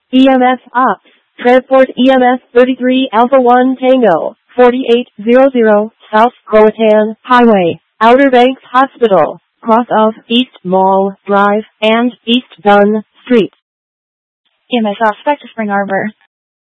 EMS Ops. Transport EMS 33 Alpha 1 Tango, 4800, South Croatan Highway, Outer Banks Hospital, cross of East Mall Drive and East Dunn Street. EMS Ops, back to Spring Arbor.